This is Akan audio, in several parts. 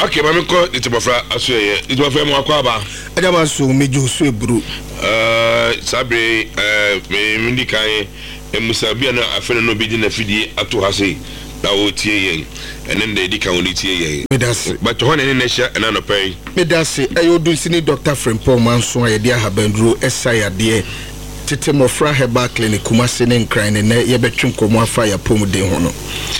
Okay, mama ko itibofra aso ye. Itibofra mo akwa ba. Adama so mejo so ebru. Sabre me ndikan emusabia na afena no bedi na fidi ato ha sei. Da wo tie yen. Enen de di kan wo tie yen. Medase. But ho ne ne hia na no pai. Medase ayodu sini Dr. Frimpong manso ayede ahabanduro esayade. Tete mofra heba clinic Kumasi ne nkran ne yebetwe nkomo afa ya pomuden ho no.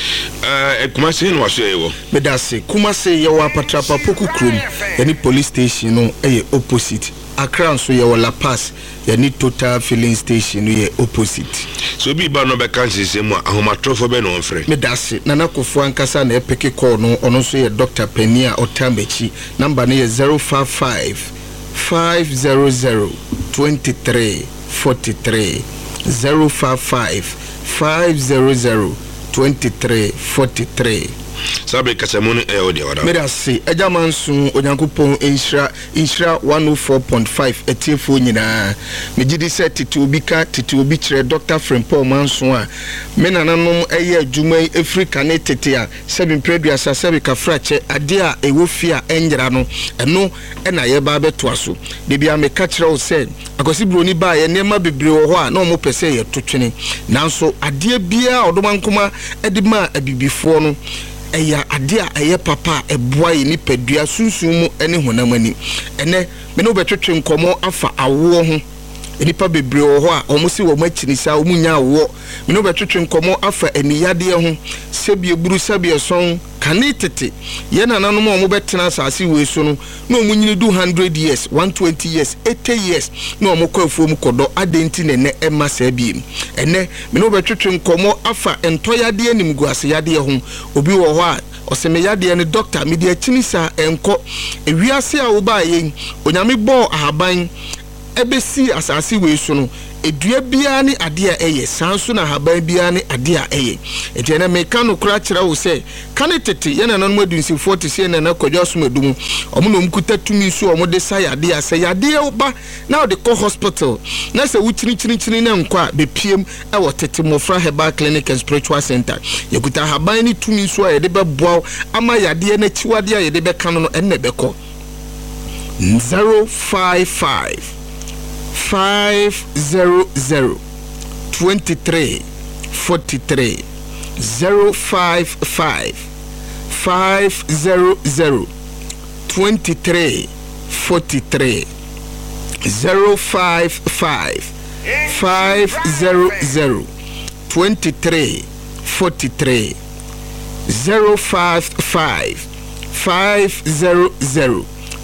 Kumasi no waso yewo. Medase Kumasi yewo apatrapa poku krom yani police station no opposite. Accra nso yewo La Paz yani Total filling station ye opposite. So bi ba no be kan sese mu ahomatrofo be no onfre. Medase nana kofo ankasa na epeke call no ono so ye Dr. Penia Otambechi number ne ye 055 500 23 43 055 500 23 43. Sabe kasamuni odi wada. Medase ejamansu onyankopon inshra 104.5 etiefo nyina megidi se titi obi kire Dr. Frimpong manso a menananom eye adwuma Africa ne tete a sebi preduasa sebi kafrache ade a ewofia enjira no eno na ye ba beto aso de bia me ka kire o se akosi broni ba ye nema bebre wo ho a na omo pese ye totwene nanso ade bia odomankoma edima abibifo no eya adia eye papa eboa ye nipadua sunsun mu ene honamani ene me no betwetwe nkomo afa awo ho enipa bebre wo ho a omusi wo machinisa omunya awo me no betwetwe nkomo afa eniyade ho sebie buru sebie son kane tete ye nananom omo betena asase we so no na omunyini do 100 years 120 years 80 years na omo kwafuo mu kodo adenti ne ema sabiem ene me no betwetwe nkomo afa entoyade animguase yade ho obi wo ho a oseme yade ne doctor media chinisa enko ewiase a wo ba ye onyame bo ahaban ebesi asase we so no edua bia ne ade a eye sanso na haban bia ne ade a eye etiene me kan okra kira wo se kan tete ye na nanom adunsi 40 se na kodwo somedum omo no mkuta tumi so omo de sa yade a se yade oba na de ko hospital na se wuchini na nkwa be piem e wo tete mofra heba clinic and spiritual center yekuta haban ni tumi so a ye de beboa ama yade na chiwade a ye de be kan no enne be ko 055 500 23 43 055 500 23 43 055 500 23 43 055 500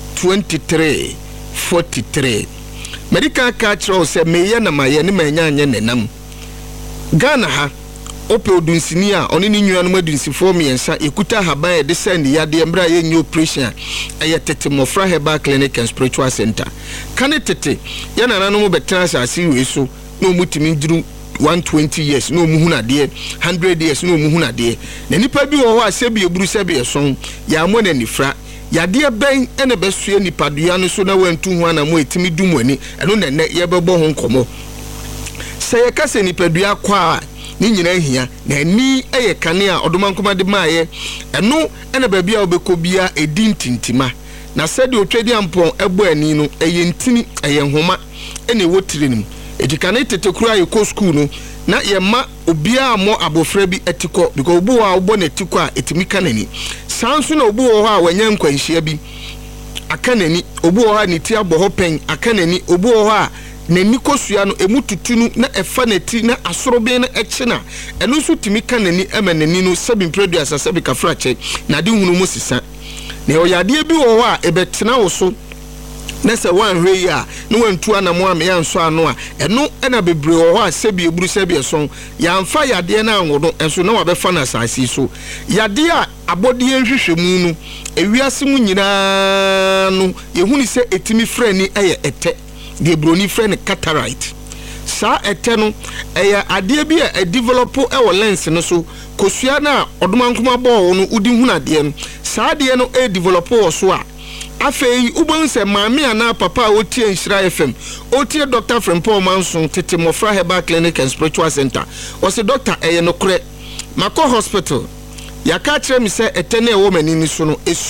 23 43. Medical culture say meye na maye ne manyanye nenam Ghana ha ope odunsini a oni ni nnuanu adunsifo miensa ekuta haban e de send yade embra ye nyi operation eye tete mofra heba clinic and spiritual center kane tete ye nananom betena asase we so na omutimi giru 120 years no muhuna de 100 years no muhuna de na nipa bi wo ho asebi eburu sebi eson ya mo na nifra yade ben ene besue nipadua no so na wantu ho ana mo etimi dum ani eno na ne ye bebo ho nkomo se ye kase nipadua kwa ni nyina hia na ni eye kane a odomankoma de maaye eno ene ba bia obekobia edintintima na sede otwedi ampon ebo ani no eye ntini eye nhoma ene wotire nim edikane tetekuru aye ko school no na ye ma obia mo abofra bi etiko because obu wa obo na etiko a etimi kanani sanso na obu wo ha wanya nkwanhia bi akanani obu wo ha ni ti aboho pen akanani obu wo ha nani kosua no emututunu na efa na ti na asorobe na echina eno so timi kanani emanani no sebi producer sebi kafrache na de hunu mu sisa na oyade bi wo ha ebetena wo so na se wan hwe ya no wantu anamo ame ya nso ano a eno na bebre wo ha sebi eburu sebi eson ya mfa yade na anwodo enso na wabefa na asasi so yade a abode nhwehwemu no ewiase mu nyina no yehuni se etimi frani eye ete de broni frani cataract sa ete no eye ade bi a develop e lens no so kosua na odomankoma bo no udi hunu ade no sa ade no e develop wo so a afei ubonse maami ana papa otie Nhyira FM otie Dr. Frimpong manso tete mofra heba clinic and spiritual center o se doctor eye no kure mako hospital yaka kire mi se etene e wo mani ni so no esua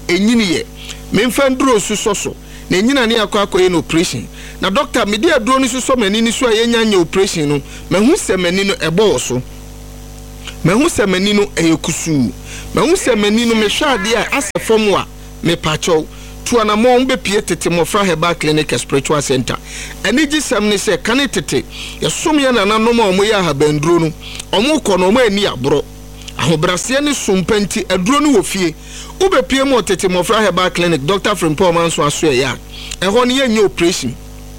enyini ye memfa nduro suso so na enyina ne akwa no operation na doctor me dia duro ni suso mani ni so ayenya operation no mahu semani no ebo so mahu semani no eyekusu mahu semani no mehwa ade a asefom a me pacho tuana mo mbe pie tete Mofra Herbal Clinic Spiritual Center eni gisam ne se kane tete yesom ye na nanom a omo ya habanduro no omo kɔ no omo ani abro ahobrase ne sumpanti aduro no wo fie ube pie mo tete Mofra Herbal Clinic Dr. Frimpong Manso aso ya ɛhɔ ne ye operation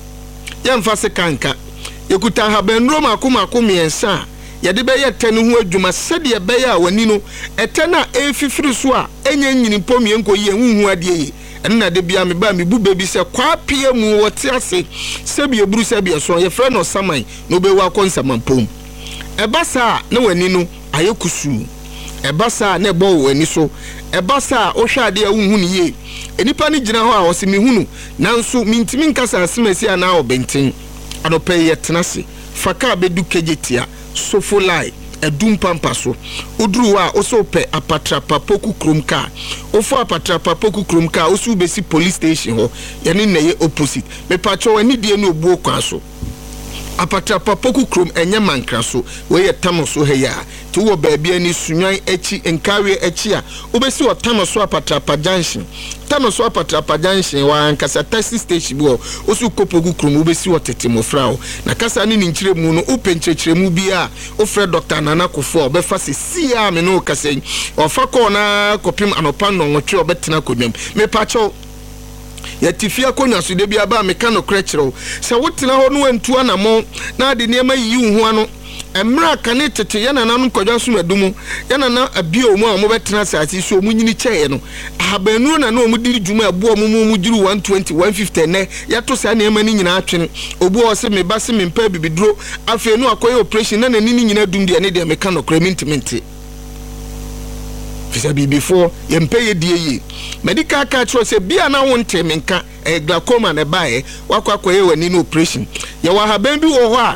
ye mfa se kanka yekuta habanduro makoma miensa yade be ye tane ho adwuma sede be ya wani no etena efifiri so a enye nyini pomie nko ye huhu ade ye enna de bia me ba me bu bebi se kwa pie mu wote ase sebi eburu sebi so ye frɛ no saman no be wa konsamampom ebasa na wani no ayekusu ebasa na ebo wani so ebasa o hwa ade huhu ne ye enipa ne gina ho a wo se me hunu nanso mintimi nkasa asemasi ana obenten anope ye tenase faka bedu kejetia Sofolai edum pampa so oduru a osope apatrapa poku kromka ofo apatrapa poku kromka osu besi police station ho yene neye opposite me pacho ani die no obuo kwa so apatrapa poku krom enye mankra so we ye tamoso heya ti wo baabia ni sunwan echi enkawe echi a obesi o tamoso apatrapa junction tamoso apatrapa junction wa ankasa taxi station bo osu kopoku krom obesi o tete Mofra o na kasa ni nkyire mu no openkyekire mu bia o frɛ Dr. Nana Kofo obefa se sia me no kasa o fa ko na kopim anopa no nwotwe obetena kodwam me pacho yatifia konya so de bia ba me ka no krechiro se wotena ho no antu anamo na ade niema yi hu ano emra kane tete yana nanu kodwa so madumu yana na abia omu a mo betena sati so omu nyini cheye no ahabanu na no omu diri djuma abuo mu jiru 120 150 ne yato sa niema ni nyina atwene obu o se me ba se me mpa bibidro afi no akoye operation na nani ni nyina dum de ne de me ka no kremintmente fisa before yempe ye die yi medical catch say bia na wonte menka glaucoma na bae wakwakoye wani no operation ya wa haban bi wo ho a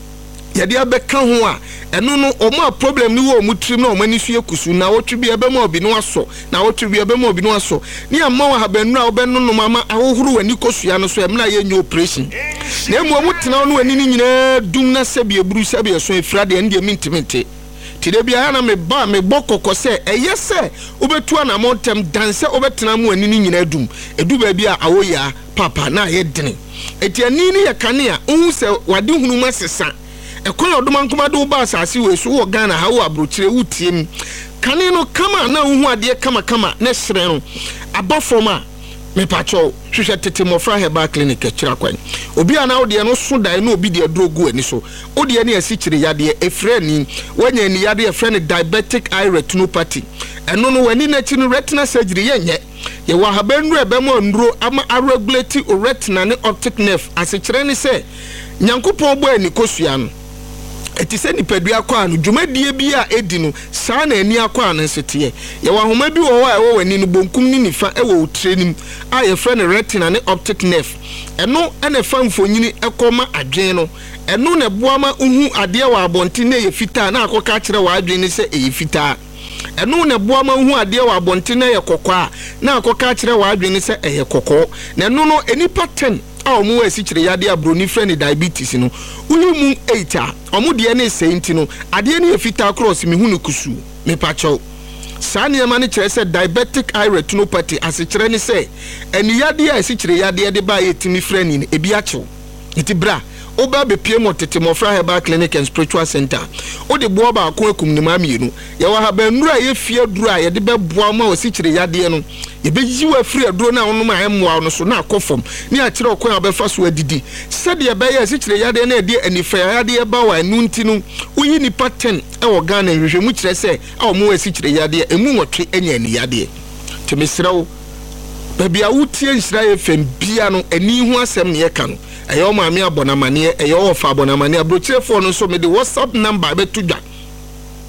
ya dia beka ho a eno no omo problem ni wo mutrim na omani su ekusu na wotwe bia be ma obi no aso na wotwe bia be ma obi no aso ni amma wa haban no a obenu no mama ahohuru wani kosua no so emna ye nyo operation na emu omutena no wani ni nyina dum na sebi eburu sebi eso efrade ende mintimente tide bia na me ba me bokoko se eyese obetu na montem danse obetena mu ani ni nyina dum edu ba bia awoya papa na ye dene eti ani ni ye kane a hu se wade hunu masesa ekon odoma nkoma do ba asase we so wo Ghana ha wo abrochire wutiem kane no kama na hu ade kama na sere no abafoma me pacho hwehwe tete Mofra Herbal Clinic kira kwan obi ana wo de no so dai na obi de drogu ani so wo de ne asikire yade efre ni wanya ni yade efre ni diabetic eye retinopathy eno no wani na chi no retina surgery yenye ye wa habanru ebemo nduro ama regulate retina ne optic nerve asikire ni se nyankopon bo ani kosua no eti se nipadua kwa no dwumadie bi a edi no saa na ani akwa no nsete ye wa homa bi wo wa wo wani no bonkum ni nifa e wo trenim a ye frɛ ne retina ne optic nerve eno ene famfonyini ekoma adwen no eno na boama uhu ade wa abonti na ye fita na akoka kire wa adwen ni se e fita eno na boama uhu ade wa abonti na ye kokwa na akoka kire wa adwen ni se e kokko na eno no enipa 10 a omu asikire yade abroni frɛ ne diabetes no uyimu 8 a omu de ne senti no ade ne efita cross me hunu kusu me pacho sani amani kire se diabetic eye retinopathy asikire ni se eni yade asikire yade de ba yetimi frɛ ni ebi achew iti bra oba be pie mo tete Mofra Herbal Clinic and Spiritual Center o de boa ba ko akum ni ma mienu ye wa haba nuru a ye fie duru a ye de be boa ma o sikire yade no ye be ji wa firi aduro na onu ma emwa no so na akofom ni a kire okon abefa so adidi sede ye be ye sikire yade na de anifa yade ba wa anu nti no uyi ni pattern e wo Ghana hwehwemu kire se a omo wa sikire yade emu nwotwe enya ni yade temesrawo baby a wutie nsira ye fem bia no ani hu asem ne ye ka no eyo maami abonamane eyo ofa abonamane abrochire fo no so me de WhatsApp number betudwa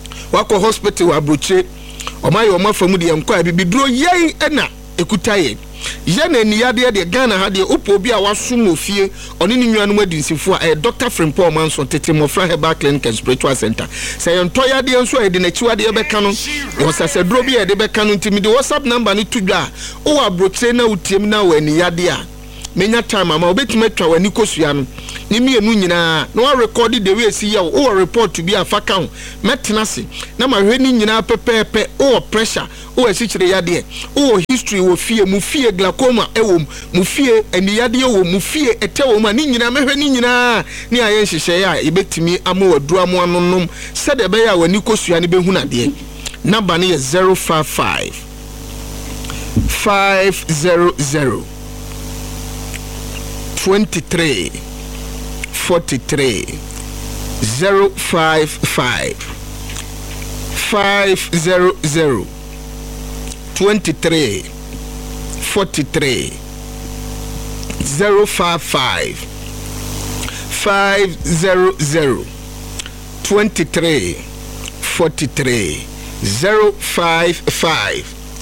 wako hospital abrochire o maye o mafamu de enko abibiduro yei ena ekutaye Yana ni yade de Ghana ha de upo bi a wasum ofie oni ni nnuanu adinsifo a Dr. Frimpong Manson tete Mofra Herbal Clinic and Spiritual Center. Say yonto yade nso e de na chiwade e beka no wo sasedro bi e de beka no ntimi de WhatsApp number ni tudwa o abrotre na utiem na wani yade a menya time ama obetime twa wani kosua no ni mienu nyina na wa record the way see ya o report to be afaka ho metenase na ma hwe ni nyina pepepe o pressure o asichire yade o history wo fie mu fie glaucoma ewom mu fie eni yade wo mu fie etewo ma ni nyina mehwe ni nyina ni aye hihye ya ebetimi ama waduru amo anonom sede be ya wani kosua ne behu na de number ne 055 500 23 43 055 500 23 43 055 500 23 43 055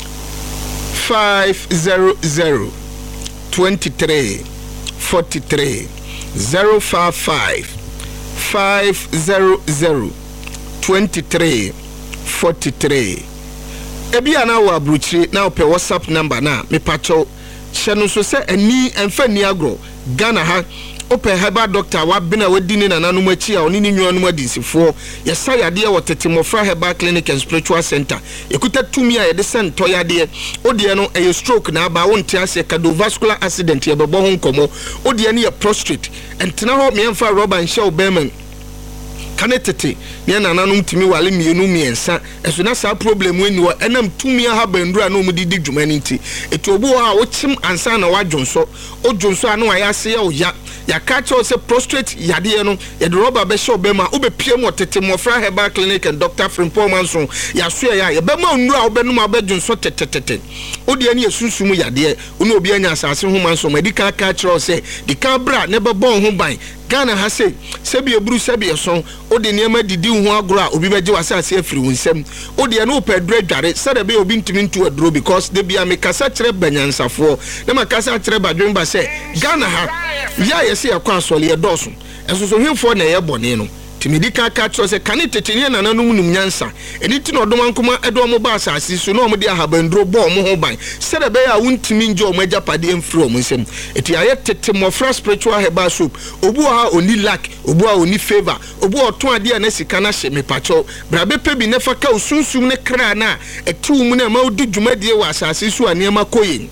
500 23 43 055 500 23 43. Ebia na wa bruchiri na ope WhatsApp number na me pacho hyeno so se ani emfa ni agro Ghana ha ope herbal doctor wa bina wadini na nanum achi a oni ni nnuanum adisifo yesa yade wo tete Mofra Herbal Clinic and Spiritual Center ekuta tumi a yede sento yade ode no e stroke na aba wonte ase cardiovascular accident ye bebo ho nkomo ode ne ye prostrate entena ho me emfa rubber nhye obeman kanetete ne nananum timi wale mienu miensa eso na sa problem weni wo enam tumi ha bandura na omudidi dwumani nti etobo a wo chim ansa na wadwonso odwonso anu ayase ya oya ya catch say prostrate yade no ye de rubber be show be ma obepie mo tete Mofra Herbal Clinic and Dr. Frimpong Manson ya so ya ye be ma onura obenum abedwonso tetetete odi ani esunsum yade onu obi anya asase ho Manson medical catch say di kabra ne be bon ho ban Ghana ha say sebi eburu sebi eson odi niam didi ho agro a obi beje wasase afiri wonsem odi ene opedru adware sede be obi ntimi ntu adro because de bia me kasa kire banyansafo na makasa kire badwemba say Ghana ha ya yesi yakwa asole ye doso enso hwefo na ye bone no timidika catch say kanetete ne nananum num nyansa eni ti no odoma nkoma edo ba asase so no de ahabandro bo mo ho ban sede be ya wuntimi nje omagya pade emfiri omonsem eti aye tete Mofra Spiritual Herbal Soup obu ha oni lack obu ha oni favor obu oton ade na sika na hye me pacho brabe pe bi ne faka osunsum ne kra na etu na ma odu dwumadie wa asase so anema koyin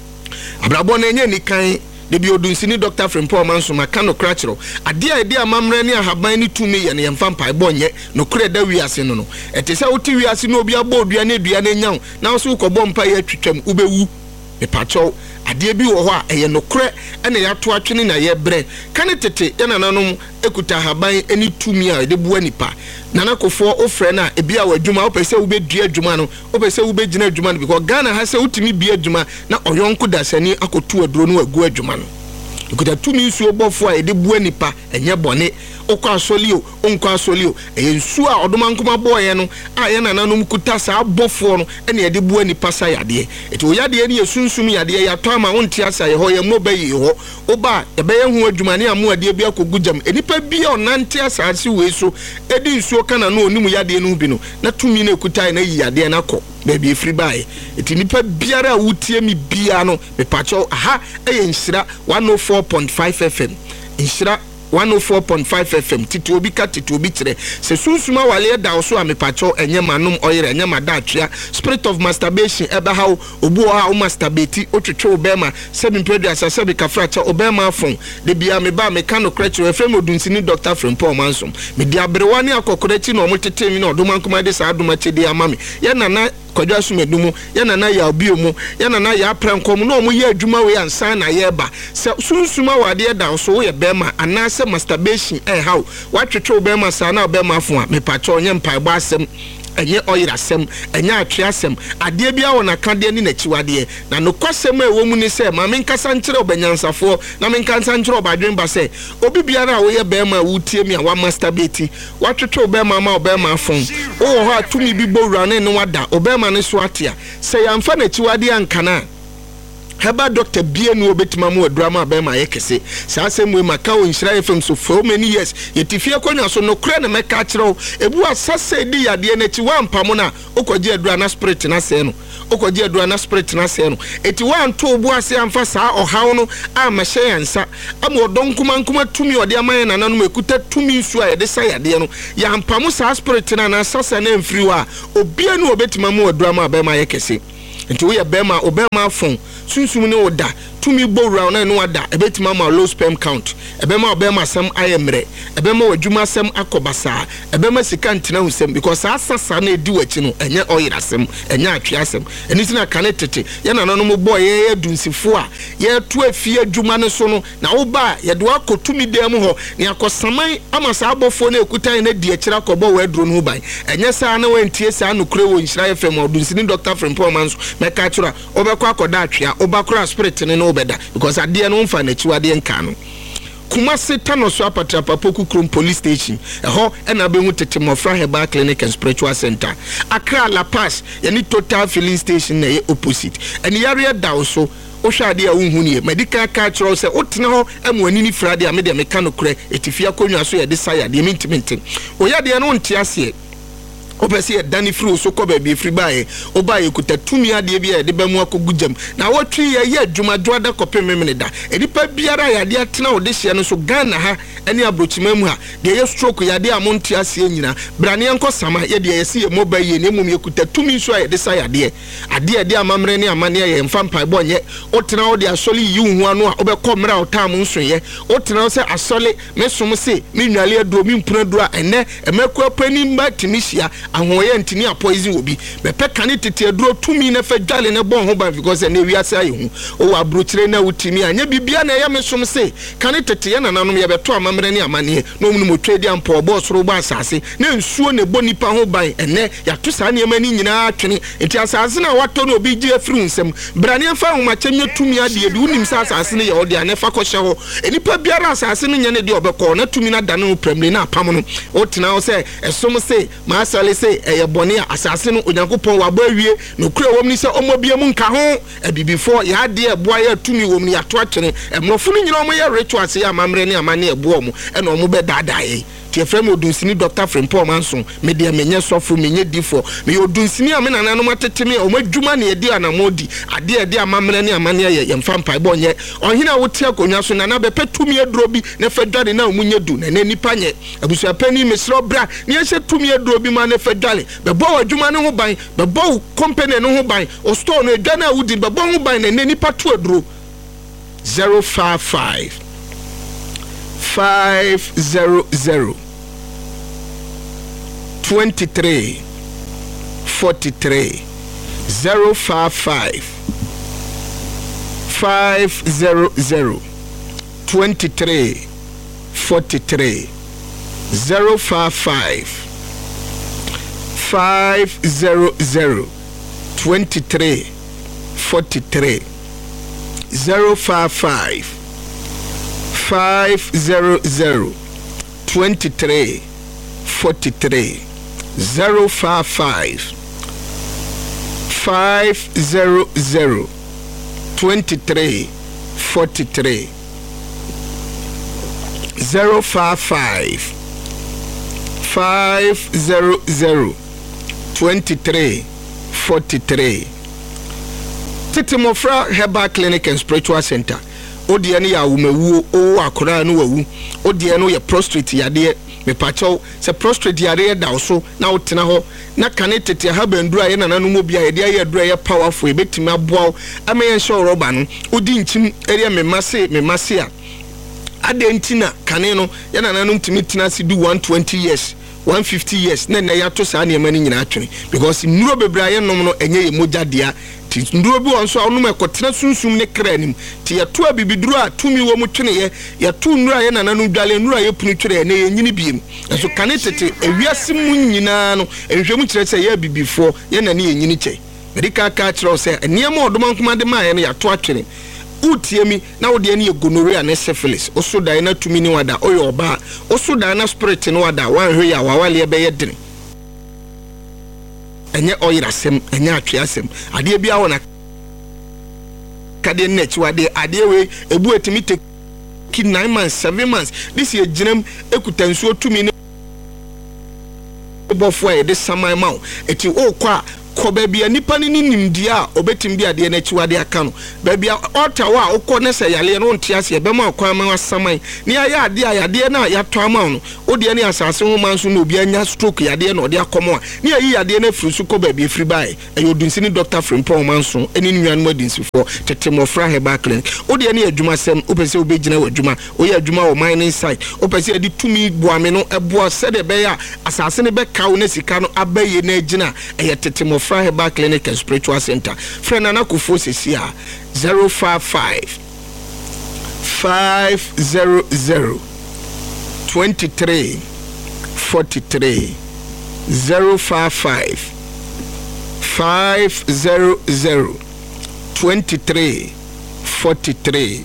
abrabo na enye nikan de bi odunsini Dr. Frimpong Manson maka no krachero ade a ede amamre ne ahaban ni tumi ye ne yemfa mpai bonye no kre da wiase no no etese oti wiase no obi abo odua na nyaw na so ukobọ mpai atwitwam ubewu me pacho ade bi wo ho a eye no kre ene ya to atwene na ye bre kane tete ye nananom ekuta ahaban eni tumi a de buwa nipa nana kofo ofre na ebia wadwuma opese ubedua adwuma no opese ubegina adwuma no because Ghana ha se utimi bia adwuma na oyonko dasani akotu aduro no agu adwuma no ekuta tumi nsu obofo a de buwa nipa enye bone okwa asolio onko asolio ensu a odoma nkoma boye no a ye nananom kuta sa abofo no ene ye de buwa nipa sa yade eti oyade ne yesunsum yade ya to ama wonte asa ye ho ye mobayi ho oba ebe ye hu adwuma ne amu ade bia kogujam enipa bia onante asase we so edi nsu kana no onimu yade no bi no na tumi na ekuta na yi yade na ko baby free buy eti nipa biara wutie mi bia no me pacho aha eye nsira 104.5 FM nsira 104.5 FM titi obi ka titi obi kire se sunsuma wale da oso amepacho enye manum oyere enye madatria spirit of masturbation ebe how obu ha o masturbate otwetwe obema sebi mpedu asase bi kafracha obema afon de bia me ba me kano kreche efrem odunsini Dr. Frimpong Manson me dia brewani akokorechi na omotete mi na odomankoma de sa adomachede amame ye nana kodwa sumedumu ya nana ya obiomu ya nana ya prankom no omu ye adwuma we ansan na ye ba se sunsuma wade da so we bema anase masturbation how watwetwe obema sa na obema afon a me pacho onye mpaigba asem enye oyira asem enye atwe asem ade bia wona kade ni nachiwade na no kwasem ewo mu ni se ma me nkasa nkire obanyansafo na me nkasa nkire obadwenba se obi biara a wo ye bema wutie mi a wa masturbate watwetwe obema ma obema afon wo ho atumi bi bowura ne wada obema ne so atia se yamfa nachiwade ankana heba doctor bia no obetima mu adurama ba ma yekese saa asem we maka wo Nhyira FM so for many years yetifie konwa so no kra na meka kire ebu asase di yade na ti wampam na okoje adura na spirit na se no okoje adura na spirit na se no eti wanto obu ase amfa saa ohaw no amahye yansa ama odonkuma tumi ode aman na nanom ekuta tumi nsu a yede sa yade no ya ampam saa spirit na na asase na mfiri wa obia no obetima mu adurama ba ma yekese nti wo ye bema obema fon sunsum ne oda tumi bowra na no wada ebetima ma low sperm count ebema obema sam ayemre ebema wadwuma sam akobasa ebema sika ntina husem because asasa na edi wachi no enye oyirasem enye atweasem eniti na kanetete ye na no mo boy ye dunsifo a ye to afie adwuma ne so no na wo ba ye de akotumi dem ho ne akosaman amasa abofo na ekutan na di akira kobo wa aduro no ban enye sa na wantie sa no kure wo Nhyira FM odunsini Dr. Frimpong Manso meka tura obekọ akoda atwea obakura spirit ne no beda because ade no mfa na chiwade nka no Kumasi Tanoso Apatra Papoku Krum Police Station eho ena behu tete Mofra Herbal Clinic and Spiritual Center Accra La Paz yani Total Filling Station na ye opposite eni area da so ohwade a unhuni medical cultural say otena ho amwani ni frade a me de meka no kure etifia konwa so ye de saya de mintimintin oyade no ntiase obesi e dani free so ko ba bi free bae obaye kuta tumi ade bia e de ba mu akogujam na wotwi ye adwumadwo ada kopem memene da edipa biara ya de atena ode hye no so Ghana ha ene abrochima mu ha de ye stroke ya de amonti ase nyina brane enko sama ye de ye se ye mobile ye ne mum ye kuta tumi so ye de sa ya de ade de amamre ne amane ye mfa mpa bonye otena ode asole yi hu anu a obekọ mra otam nso ye otena se asole mesom se me nwale aduro mi mpuna duro ene emekọ apani mba tinisia ahoye ntini a poison obi bepe kane tete aduro tumi na fa dwale ne bon ho ba because na wiase aye hu o abrochire na wutimi anya bibia na ya mesom se kane tete ya nananom ya beto amamre ne amane no mu motwedi ampo obo soro ba asase na nsuo ne bonipa ho ban ene ya to sa ne mani nyina atwene enti asase na wato no obi gi afiri nsem brane afa ho machemye tumi ade bi unim sa asase ne ya ode ane fa ko hye ho enipa biara asase no nya ne de obekọ na tumi na dane no premle na apam no otina ho se esom se ma asale se eye bone a asase no onyankopon waba awie no kura wom ni se omobia mu nka ho ebibifo ya de eboa ya tumi wom ni ato atwene emrofo no nyina omo ye rituals ya amamre ne amane eboa mu ena omo be dadaye tie frem odunsini Dr. Frimpong Manso me de menye sofo menye difo me odunsini a me nananom ateteme o madwuma ne edi anamodi ade ede amamre ne amane ye yemfa mpa bonye ohina wote akonwa so nana be petumi aduro bi ne fedwale na omunye du na nipa nye abusua pani mesro bra ne ye tumi aduro bi ma ne fedwale be bo adwuma ne ho ban be bo company ne ho ban o store no edwa na wudi be bo ho ban na nipa to aduro 055 500 23 43 055 500 23 43 055 500 23 43 055 500 23 43 055 500 23 43 055 500 23 43 Titi Mofra Herbal Clinic and Spiritual Center. Odi ene ya umewu o akora no wawu. Odi ene ye prostrate yade me pacho se prostrate yade da so na otena ho na kane tete ha bandura ye nananom obi a yede aye adura ye powerful ebetimi aboa ameyen show roba no odi nchim area me mase a adentina kane no ye nananom timi tina si do 120 years 150 years na ya to sa ne mani nyina atwene because nuro bebra ye nom no enye ye moja dia ti nduro bi won so onum ekotena sunsum ne kranim ti ye to abibiduro a tumi wo mu twene ye to nuro ye nananom dwale nuro ye punu twere ne ye nyini biem so kane tete ewiase mu nyina no enhwemu kire se ye bibifo ye nane ye nyini che medical cultural se niam odoma nkoma de ma ye ne ya to atwene utiemi na wode ani gonorrhea na syphilis osoda na tumi ni wada oyo oba osoda na spirit ni wada wanhwe ya wawale be yedene enye oyirasem enye atweasem ade bia wona kade nechiwade ade we ebu etimi take 9 months 7 months this year jinam ekutansuo tumi ne bofo e de saman ma eti o kwa ko baabi anipa ni nimdia a obetim bi ade na chiwade aka no baabi otawa okọ ne se yale no ntia se be ma kwa ma saman ni aya ade na ya to ama no ode ne asase ho manso na obi anya stroke yade na ode akomo a ni ayi yade na firi su ko baabi firi bai eyodunsi ni Dr. Frimpong manso eni nwan mu adinsifo tetemofra heba clinic ode ne adwuma sem opese obegina wadwuma oye adwuma wo mining site opese edi tumi boame no eboa se de be ya asase ne be kawo na sika no abaye na agina eye tetemofra Heba Clinic and Spiritual Center. Friend Anakufo Sesia 055 500 23 43 055 500 23 43.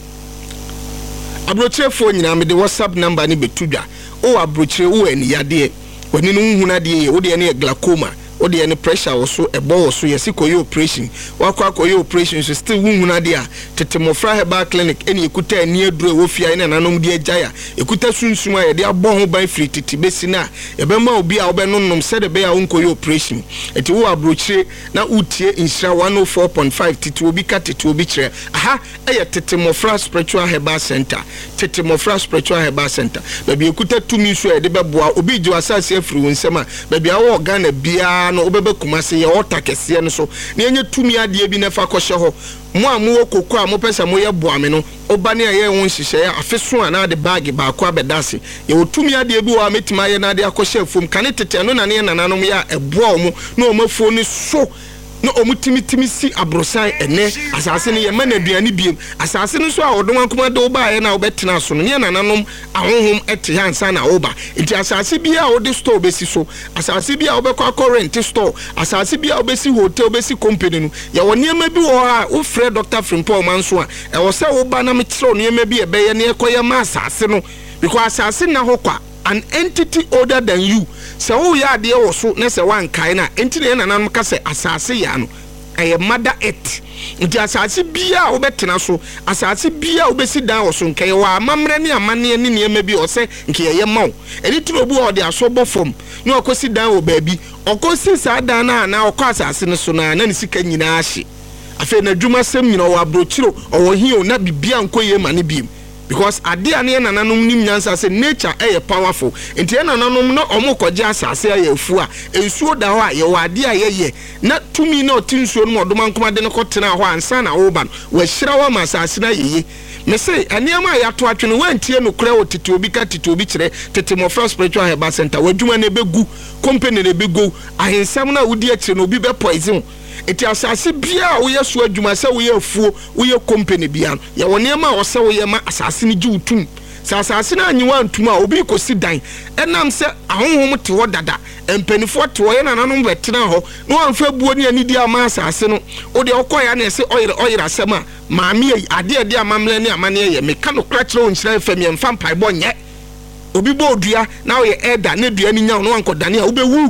Abrochire phone nyina me de WhatsApp number ni betudwa. O abrochire wo ani yade. Wani no nhuna de wo de ne glaucoma. Odi any pressure also a ball so yes koyo operation wakwa koyo operation so still wunhuna dia tetemofra heba clinic eni ekuta ani aduro wofia ina nanom dia jaya ekuta sunsuma ye dia bo ho ban free titi besina ye be ma obi a obenonnom se de be ya wonkoyo operation eti wo abrochire na utie insira 104.5 titi obi ka titi obi kire aha eye tetemofra spiritual heba center tetemofra spiritual heba center baby ekuta tumi so ye de beboa obi ji wasase afiri wonsema baby awo Ghana bia no obebe kumase ye ota kese no so na enye tumi ade bi na fa kɔhye ho mo amu okoko a mo pesa mo ye boame no oba ne ye won hihye ya afeso ana de bag ba akwa bedase ye otumi ade bi wa metima ye na ade akɔhye afum kane tete no na ne nananom ya eboa mo na omafuo ni so no omutimi si abrosan ene asase ne ye manaduane biem asase no so a odom ankoma de oba ye na obetena so no ne nananom ahonhom ete hansa na oba enti asase bia ode store besi so asase bia obekwa current store asase bia obesi hotel obesi company no ye woni ema bi wo a wo frɛ Dr. Frimpong manso a e wo se oba na mekyerɛ no ema bi ebe ye ne ekoye ma asase no because asase na hokwa an entity older than you so wo ya de wo so na se wan kai na entity na nanam ka se asase ya no eye mother earth nti asase bia wo betena so asase bia wo besi dan wo so nkai wa amamre ne amane ne niema bi o se nkai ye mawo eni turo bu o de aso bofom ne okosi dan wo baabi okosi sa dan na okọ asase ne so na ne sika nyina ahye afi na dwuma sem nyina wo abrochiro o wo hio na bibia nkoye ma ne biem because ade ane nananom nim nyansa se nature eye powerful enti nananom no omokoje asase aye afu a ensuo da ho a ye wade aye na tumi na otinsuo no odoma nkoma de ne kotena ho ansa na wo ba no wa hyira wa masase na yeye me say aniama ya to atwene wantie no kura otiti obi ka titi obi kire tetemofra spiritual heba center wadwuma ne begu company ne begu ahensam na wudi akire no obi be poison eti asase bia wo yeso adwuma se wo ye afuo wo ye company bia ya woni ma wo se wo ye ma asase ni giutum asase na anyiwa antum a obi kosi dan enam se ahonhom te wo dada empanifo te wo ye nananom betena ho no amfa buo ne ani di ama asase no wo de okoya na se oyire asem a maami ade amamle ne amane ye meka no kra kire onhyira fam ye mfa mpai bo nye obi bo odua na wo ye elder ne dua ni nya no ankodane a wo bewu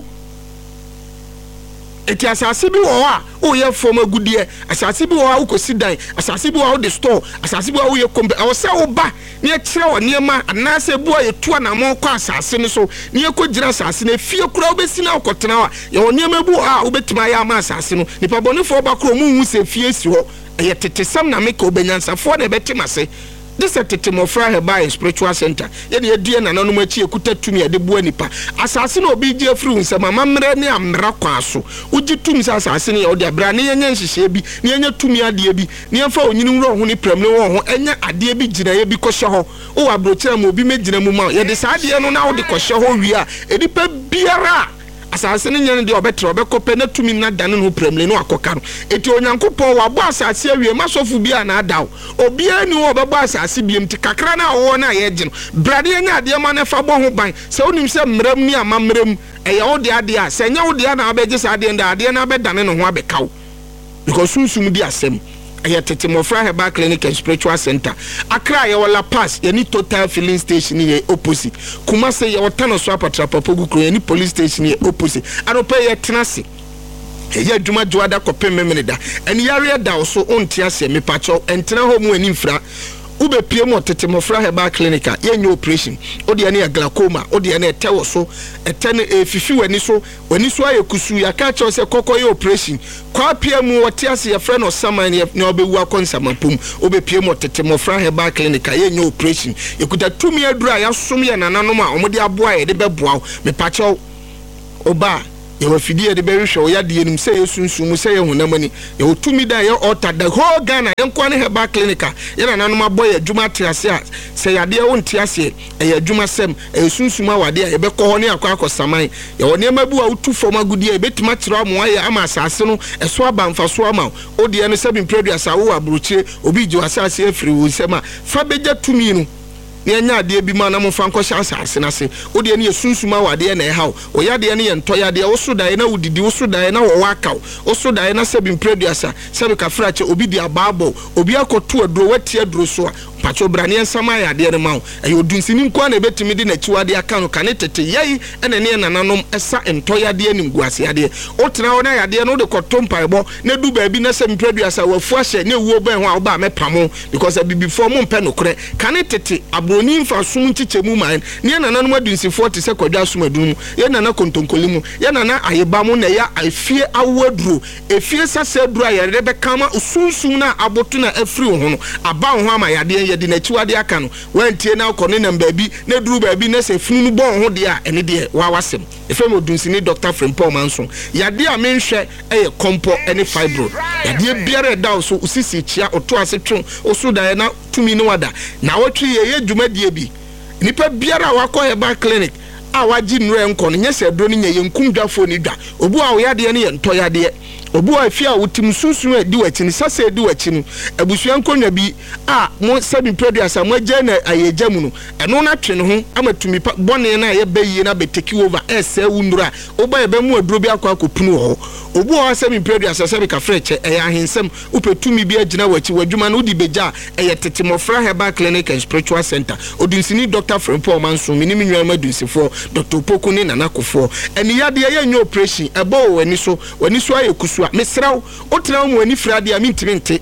eti asase bi wo a o ye fom agudie asase bi wo a ukosi dan asase bi wo a de store asase bi wo ye kombe o se wo ba ne kire wo niema anase bu a ye tu na mo kwa asase ne so ne ye ko gira asase ne fie kura obesi na okotena wa ye wo niema bu a obetima ya ma asase no nipa bonifo ba kro mu hu se fie si ho ye tetesam na meka obenyansafo na betima se this is tetemofra heba spiritual center ye de due na nanom achi ekuta tumi ade bu anipa asase na obi je afiri nsama mamre ne amra kwa so uji tumi asase ne ye de abra ne yenye nhihye bi ne yenye tumi ade bi ne yemfa onyini nwro ho ne premne wo ho enya ade bi gina ye bi kohye ho o abrochira mo obi megina mu ma ye de sa ade no na wo de kohye ho wi a edipa biara asase ne nyane de obetre obekope na tumi na dane no premle no akoka no eti onyankopon wabo asase awie masofu bia na adaw obi ani wo obebo asase biem ti kakra na wo na ye gye no brade nya ade ma na fa bo ho ban se onim se mram ni amamram eye wo de ade a se nya wo de na abegye sa ade nda ade na abedane no ho abekaw because sunsum di asem eye tetemofra heba clinic and spiritual center akra ye wala pass ye ni total filling station ye opposite kumase ye wotano so apatra papogu kro ye ni police station ye opposite arope ye tenase eya adwuma joada kopem memeda ene yare da so onti ase mepacho entena ho mu ani mfra ube pie mo tete mofra heba clinica yenye operation odi ane glaucoma odi ane tewo so etene fifi wani so ayekusu ya ka cho se kokoye operation kwa pie mu wote ase ya friend osaman ne obewu akonsamapum ube pie mo tete mofra heba clinica yenye operation yekuta tumi adura ya som ye nananom a omode aboa ye de beboa mepacho oba ye wafidie de berihwe o yade enim se yesunsumu se ye hunamani ye otumi da ye alter the whole Ghana yenko ne heba clinica ye nananom aboy adwuma tiase a se yade wo ntiase e adwuma sem e sunsumu awade a ye be ko ho ne akosaman ye woni mabu a utu fom agudi e betima kira mo aye ama asase no eso abamfa so ama odi ye no sebin produce awo abrochire obi ji asase afiri wo sema fa beja tumi no nya ade bi ma na mo fa nkɔ asase na se odi ne yesunsuma wade na ɛhaw o yade ne yɛntɔyade wo so dae na wudidi wo so dae na wo wakaw wo so dae na sebin producer sebe ka frache obi di ababo obi akoto aduro wati aduro so a pacho brane nsama yade ne ma ɛyɛ odunsini nko na betimi di na chiwade aka no kane tete yei ɛna ne nananom ɛsa ntɔyade anim guase yade o tena wo na yade no de kɔto mpaebɔ na du baabi na sebin producer wafu ahye na ewuo ban ho a wo ba mepamo because before mo mpɛ no korɛ kane tete oni mfa sum chichemu man ne nananom adunsi 40 se kwadwa sum adum ye nana kontonkolimu ye nana ayebamu na ya afie awaduro efie sase aduro ya rebe kama usunsum na abotu na afri ho no aba ho ama yade ye de na chiwade aka no wantie na ukone na baabi na duru baabi na se funu bon ho de a ene de wa wasem efem odunsi ni Dr. Frimpong Manson yade a menhwe eye kompo ene fibro yade biare da so usisi chia oto ase twon oso da na tumi no wada na wotwe ye dwuma die bi nipa biara wakɔ heba clinic a waji nure nkɔ no nyese dro no nya yenkumdwafo ni dwa obu a wo yade ne yentɔyade obu a fia wotim sunsun edi wachi ni sase edi wachi no abusua nkonwa bi a mo sabi producer mo agya na ayegya mu no eno na twe ne ho amatumi bɔne na ye bayi na beteki over ese wundura oba ye ba mu aduro bi akɔ akopunu ho obu a sabi producer sabi ka freche e ahensem upetumi bi agina wachi wadwuma no di begya e tete mofra heba clinic and spiritual center odunsini Dr. Frimpong Manson minim nwa madunsifo Dr. Poku ne nanakofo eni yade ye nyo operation ebo wani so ayekusu mesraw otra mu ani frade a mintimente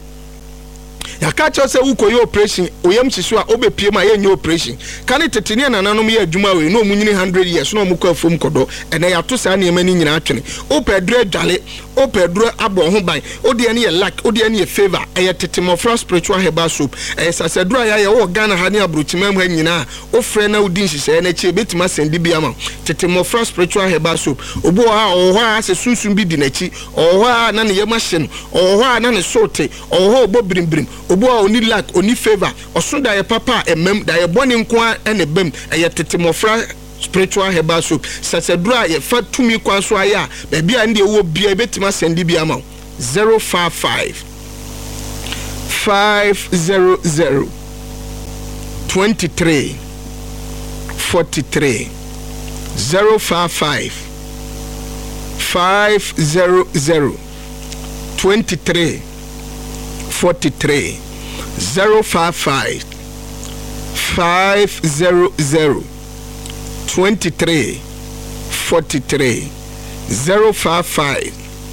yakacho se ukoye operation oyam chiso a obepie ma ye nye operation kane tetene nananom ye adwuma we no omunyini 100 years no omukọ afom kodo ene ya to sa ne mani nyina atwene opedre dwale opedro abo ho ban odi ene ye lack odi ene ye favor eye tetemofra spiritual herbal soap sasedro ya ye wo Ghana ha ne abrochimam ha nyina ofre na odi nhise na chi betima sendi bia ma tetemofra spiritual herbal soap obo ha o ha se sunsun bi di na chi o ha na ne ye machine o ha na ne sote o ha obo brimbrim obo a oni lack oni favor oso da ye papa emem da ye boni nko ene bem eye tetemofra spiritual herbal soap sasedura ye fa tumi kwanso aya ba bia ndi ewo bia betima sendi bia ma 055 500 23 43 055 500 23 43 055 500 23 43 055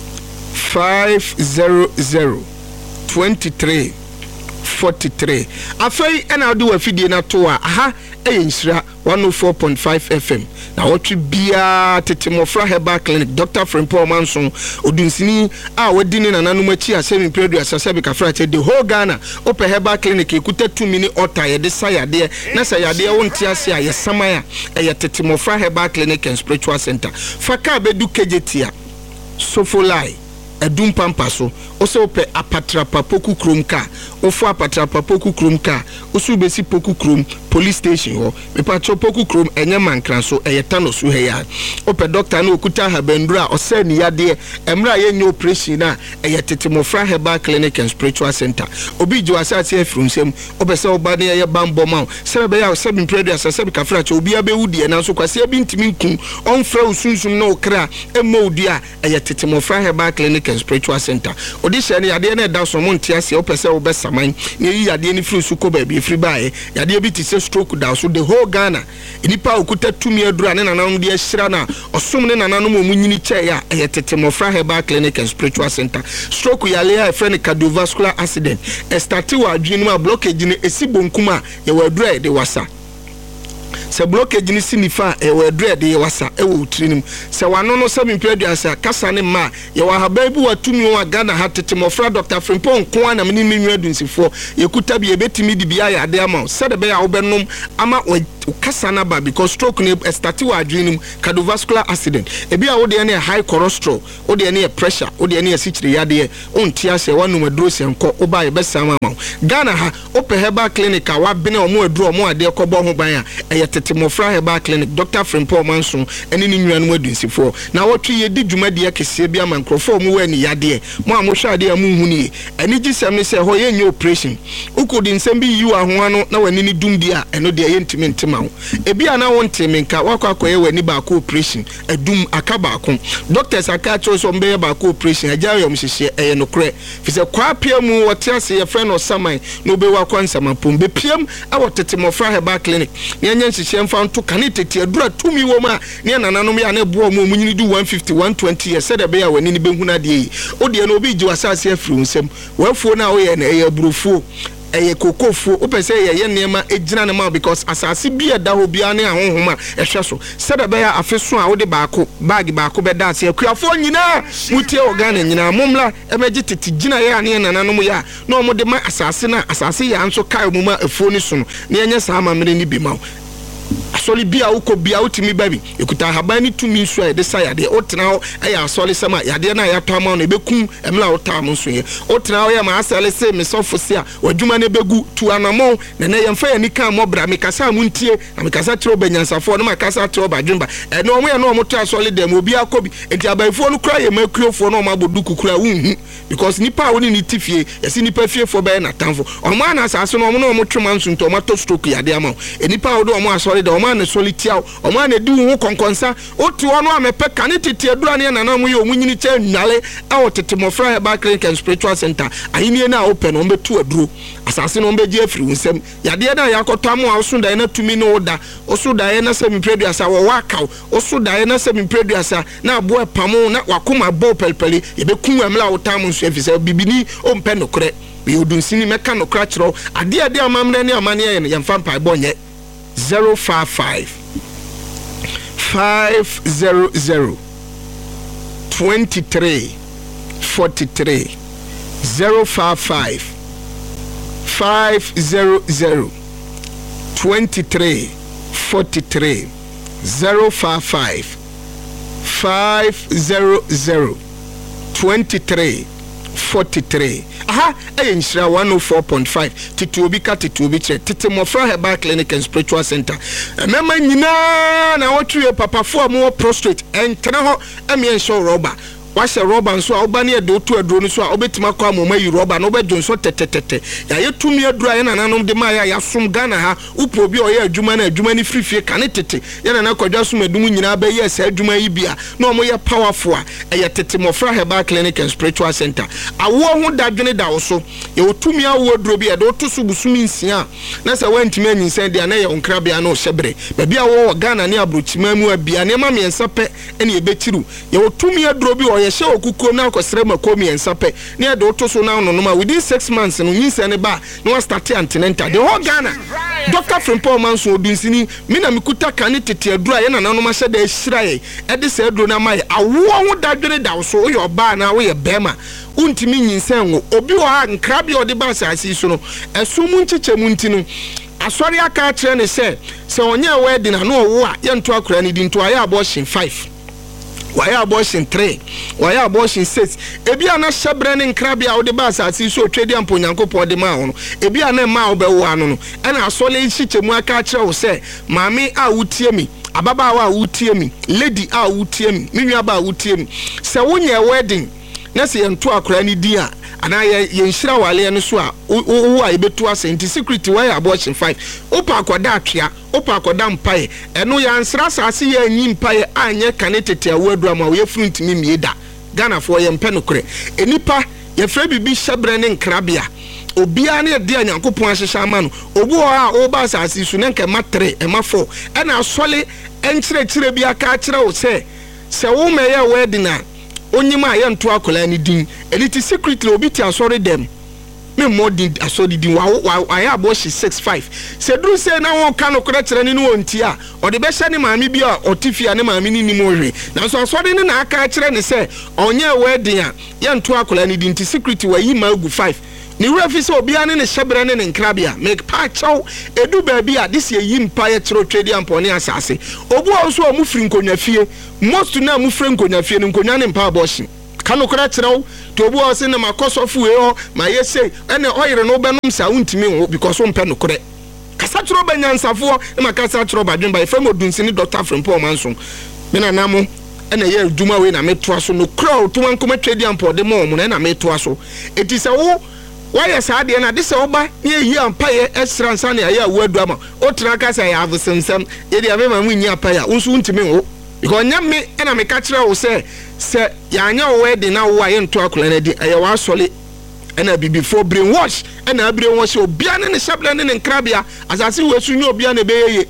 500 23 43 afei ena do afidie na to a aha eyinshira 104.5 FM na wotwe bia tetemofra herbal clinic Dr. Frimpong Manson odunsini a wadi ne nananum achi asemi producer sasabe ka fra che the whole Ghana open herbal clinic ekuta 2 mini order ye de sayade na sayade wo ntiase a ye samaya ye tetemofra herbal clinic and spiritual center faka bedu kejetia sofolai edum pampaso oso pe apatrapa poku kromka ofo apatrapa poku kromka osu besi poku krom police station ho me patro poku krom enye mankran so eyetano so heya ope doctor na okuta habendura ose ni yade emra ye nye operation na eyetetemofra herbal clinic and spiritual center obi jo asase afrunsem obese obade ye bamboma sebe ya sebi predu asase ka fracha obi abewudi na so kwase abi ntimi nkun onfra usunsum na okra emodua eyetetemofra herbal clinic and Spiritual Center. Audition yade na da so monte ase o pese wo besaman na yi yade ni free suko ba bi free bae yade bi ti se stroke da so the whole Ghana enipa okuta tumi adura ne nananom de ahira na osom ne nananom omunyini che ya tete mofra Herbal Clinic and Spiritual Center. Stroke yale ya friend cardiovascular accident start wa adwenu ma blockage ne esibonkum ye wadura de wasa se blockage ni sinifa we dread ye wasa e wo trinim se wano no se mpeduasa kasa ne ma ye wa haba bi watumi wa Ghana hatete mofra Dr. Frimpong ko na mini menwu adunsifo ye kuta bi ebetimi di bia ya de ama se de be ya wo benom ama kasa na ba because stroke ne start wa adwenum cardiovascular accident e bia wo de ne high cholesterol wo de ne pressure wo de ne sichire yade ontia se wanum aduro se nko wo ba ye besama ma Ghana ha ope Herbal Clinic wa bene omo aduro omo ade ko bo ho ban a tete mofra Herbal Clinic Dr. Frimpong manso eni ni nnuanu adunsifo na wotwe ye di dwumade akese bia man krofo mu wani yade mo amohwa ade amu huni eni gisem ne se ho ye nye operation ukodi nsem bi yiwa ho ano na wani ni dumdi a eno de ye ntimi ntima ho ebia na wonte menka wakwakoye wani ba ko operation adum akaba ko doctors akacho so mbe ba ko operation aja yom hihye eye no kre fi se kwa pia mu wote ase ye friend osaman no be wakwa nsama pombe piam a wotete mofra Herbal Clinic ne anya hihye mfa nto kanitete adura tumi wo ma ne nananom ya na bo mu munyini du 150 120 ye said be ya wani ni behuna de o de na obi ji wasase afiri nsem wafuo na wo ye na eye burufuo eye kokofo opese ye nema ejina ne ma because asase bia da ho bia ne ahonhoma ehwe so said be ya afeso a wo de baako bag baako be da ase akuafo nyina mutie organ nyina momla emeji tete gina ye ane nananom ya na omo de ma asase na asase ya nso kai mu ma afuo ni so no ne enye sa amamere ni bi ma asoli bia uko bia utimi baby ekuta habani tumi nso e de sayade otena ho e ya asoli sama yade na ya tama na ebekum emla otam nso ye otena ho ya ma asale se mesofo se a wadwuma na begu tu anamo na na yemfa ya nika mobra mekasa muntie na mekasa tro banyansafo na makasa tro badwumba e no omo ya no omo to asoli dem obi akobi enti abaifo no kra ye makuofo no omo abodu kukura wunhu because nipa woni ni tifie yesi nipa fiefo be na tamfo omo ana asase no omo no omo twema nso nto omo to stroke yade ama enipa wo do omo asoli de omo na solitia omo na di wo konkonsa otu ono amepe kanitete adura ne na na mo ye omunyini che nwale a wotete mofra Herbal Clinic and Spiritual Center ahini na open no betu aduro asase no beje afiri nsem yade na yakoto amo awsunda na tumi no oda osuda na semi preduasa wo wakaw osuda na semi preduasa na abo pamo na wakoma bo pelpeli yebeku amla otam nso afisa bibini ompe nokre bi odunsini meka nokra kiro ade amamre ne amane ye yemfa mpa bonye 055 500 23 43 055 500 23 43 055 500 23 43 aha enshira 104.5 tituobi ka tituobi che tete mofra Herbal Clinic and Spiritual Center mema nyina na wotwe papafo mo prostrate entena ho emie nsho rubber wahye rubber nso a oba ne de otu aduro nso a obetima kwa amoma yi rubber na obedwo nso tetetete ya yetumi adura ye nananom de ma ya som Ghana ha upo bi oye adwuma na adwuma ni frifie kane tete ye nana kwadwa som adum nyina ba ye asa adwuma yi bia na omo ye powerful a ye tete mofra Herbal Clinic and Spiritual Center awo ho dadwene da wo so ye otumi awo aduro bi ye de otoso busumi nsia na se wantimi anyinsan de na ye onkra bia na o hyebre ba bia wo Ghana ne abrochima mu abia ne ma miensa pe ene ye bechiru ye otumi aduro bi ye she okuko na akosere makomi ensape ne de otoso na no ma within 6 months no nyinsa ne ba no start antenatal the whole Ghana Dr. Frimpong manso odunsini mina mikuta kane tete adura ye na nanom ahye da ahiraye e de se aduro na mai awo ho dadwene da so wo ba na wo ye bema untimi nyinsa ngo obi wo ha nkra bi ode ba asasi so no esumu nchechemu ntinu asori aka kire ne se onye wedding na no wo a ye nto akora ne di nto aye abortion 5 why abortion 3 why abortion 6 ebia na hyebre ne nkrabia wo de ba asasi so twedi amponyankopɔ de ma wo no ebia na ma wo be wo anu no ɛna asole hyikyemu aka kire wo se maame a wutie mi ababa wa wutie mi lady a wutie mi menua ba wutie mi se wonye wedding na se yento akora ne di a ana ye nhyira wale no so a wo a ebetu asenti security why abortion 5 opa akoda atwea opa akoda mpae eno ya nsra asase ya anyi mpae anye kanetete awadura ma wo yefruntimi mieda Ghana for yem penokre enipa ye frɛ bibi hyebre ne nkrabia obia ne de Nyankopɔn ahyehya ama no obu a oba asase su ne nke ma 3 e ma 4 e na asole enkyerɛkyerɛ bi aka kyerɛ wo sɛ wo meye wedding a onyima ye nto akola ni din eliti secretly obi ti asɔre dem me modin asɔre din wa aya aboshi 65 se duru se na won ka no kora kyerɛ ne no onti a ɔde be hye ne maami bi a ɔtifia ne maami ni mo hwe na so asɔre ne na aka kyerɛ ne sɛ ɔnyɛ wedding a ye nto akola ni din ti secretly wa yi ma gu 5 ni refi so obia ne hyebre ne nkrabia make pa chaw edu ba bi a this ye yimpa ye kyerɛ trade ampone asase obu a so mu firi nkonwa fie most na mu firi nkonwa fie nkonwa ne mpa aboshi kanu kora kyerɛw to obu a se na makosofo we ho ma ye say ene oyire no benum sa untimi ho because on pɛ no kore kasa kyerɛ banyansafo e makasa kyerɛ badwen ba efem odunsini Dr. Frimpong Manson me na namo ene ye adwuma we na metoa so no kra to wankoma trade ampode mo mo na metoa so eti se wo why sa de na de se oba ne yi ampaye esra nsa ne aye awadu ama o tra ka sa ya avsensam ye de amema mu nyi ampaye unsu ntimi ho because nyame na me ka kire wo se ya anya wo wedding na wo aye nto akola na di aye wa sole na before brainwash na brainwash obia ne shabla ne nkrabia asase we su nyi obia ne beyeye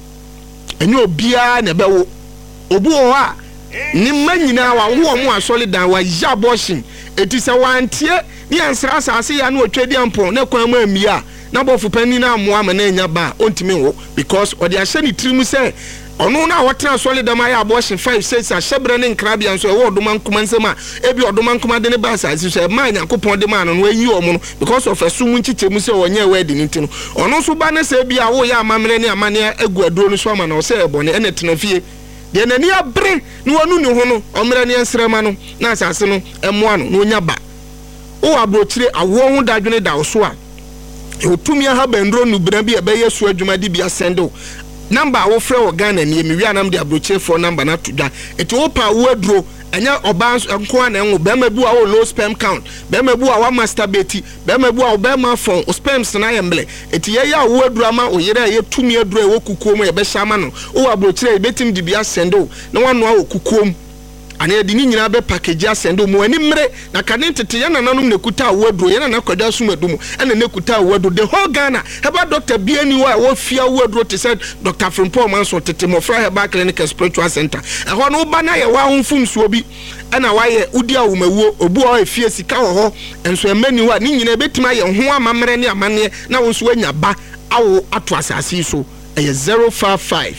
enyi obia ne bewo obu ho a ni manyina wa wo mo asole dan wa ya abortion eti se wantie ni ansra asase ya na otwedi ampon na kwan ma amia na bofu pani na amoa ma na enya ba ontimi wo because odi ahye ni tirimu se ono na wotena solid am ya abortion 5 6 ahyebre ne nkrabia nso e wo odoma nkoma nsema ebi odoma nkoma de ne ba asase so e ma Nyankopɔn de ma no no ayi omo no because of asum nchichemu se wonye wedding ntino ono so ba ne se bia wo ya amamre ne amane agu aduro no so ama na o se ebone ene tena fie de nani abre ni wonu ni ho no omre ne nsrema no na asase no emoa no onya ba o abrochire awo ho dadwene da so a otumi ha bandro nu bra bi e be yesu adwuma di bia sendo number wo frɛ wo Ghana ni mi wi anam de abrochire for number na tudwa eti wo pa wo aduro enya oba nko na enwo be ma bu a wo low sperm count be ma bu a wa masturbate be ma bu a wo be ma fon sperms na yemble eti ye ya wo aduro ama o yere ye tumi aduro e wo kukuo mu ye be hyama no wo abrochire e betim di bia sendo na wano a wo kukuo mu ana edi ni nyina be package asendo mu ani mre na kane tete ya nananum ne kuta awadu ya na kwada sumadu mu ene ne kuta awadu the whole Ghana heba Dr. Biani wa wo fia awadu te said Dr. Frimpong Manson tete mo fra heba clinic spiritual center eho no ba na ye wa honfum so bi ana wa ye udi awumawuo obu o efie sika ho enso emani wa ni nyina betima ye ho amamre ne amane na wo so anya ba awo ato asase so eye 055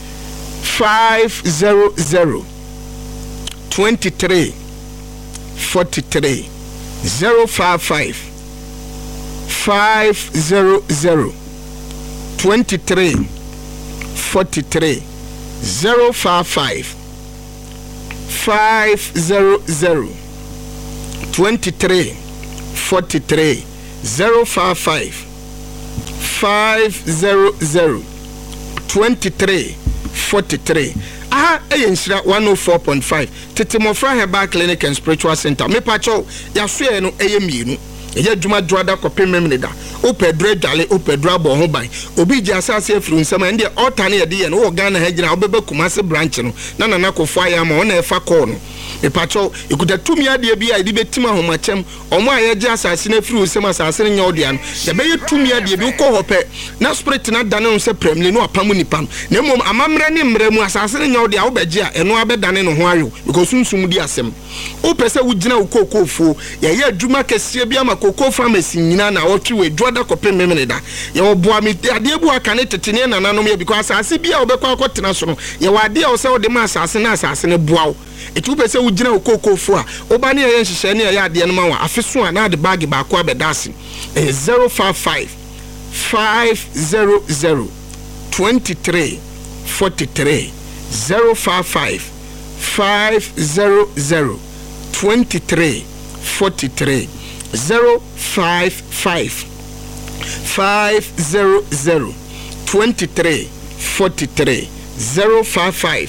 500 23 43 055 500 23 43 055 500 23 43 055 500 23 43 aha eyenshira 104.5 tete mofra heba clinic and spiritual center me pacho ya soe no eyemienu eya dwuma dwada kopemem ne da opedre dwale opedra bo ho ban obi ji asase afuru nsama ende altar ne ye de ye no wo Ghana ha gina obebe Kumasi branch no na nana kofo aya ma ona efa call no me pacho ikuda tumi ade bi a de betima homachem omo aye ji asase na afuru nsama asase ne nyodia no ye be tumi ade bi ko hope na spirit na dane no se premle no apamu nipa na mom amamre ne mre mu asase ne nyodia wo beje a eno abedane no ho ayo because sunsum di asem o pese wo gina wo kokofo ye adwuma kese bi ama koko pharmacy nyina na wotwe we dwoda kopem memene da ye oboa mi ade bu aka ne tetene nananom ye because asase bia obekwa akotena so no ye wade o se wo de ma asase na asase ne boawo etu pese wo gina wo kokofo a oba ne ye nhihye ne ye ade no ma wa afeso a na ade bag ba ko abedase 055 500 23 43 055 500 23 43 055 500 23 43 055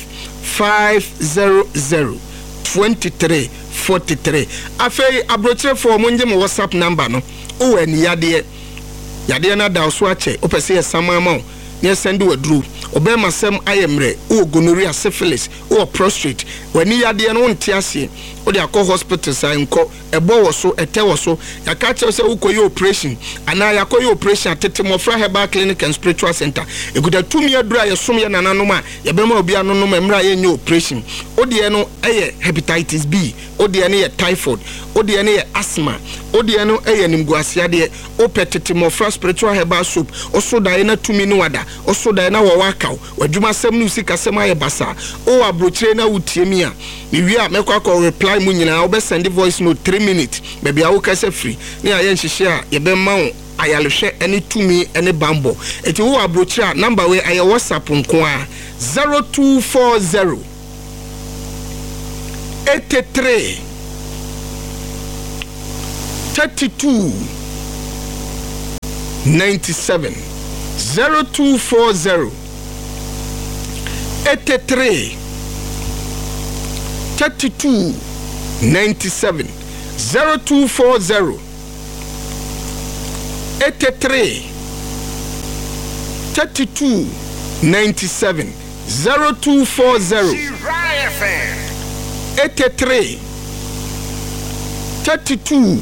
500 23 43 afei abrochire for monje mo WhatsApp number no o wani yade na da so ache o pese ye samama ne send wadru obema sem ayemre o gonorrhea syphilis o prostrate wani yade no nte ase o de akọ hospital sai nko ebo wo so ete wo so yaka che se ukoyi operation ana yakoyi operation atete Mofra Herbal Clinic and Spiritual Center ekuda tumi adura ye som ye nananom a ye bema obi anonom emra ye nye operation o de no eye hepatitis B o de ne ye typhoid o de ne ye asthma o de no eye nimguasiade o petete Mofra Spiritual Herbal Soap o so da ye na tumi no wada o so da ye na wo wakaw wadwuma sem no sika sem aye basa o abrochire na wutiemi a wi a mekwa ko reply mu nyina o send voice note 3 minutes baby awo kase free ni aye nhihye a ye be ma wo ayalhwe any tumi any bambo eti wo abrochire number we aye WhatsApp nko a 0240 83 32 97 0240 83 32 97 0240 83 32 97 0240 83 32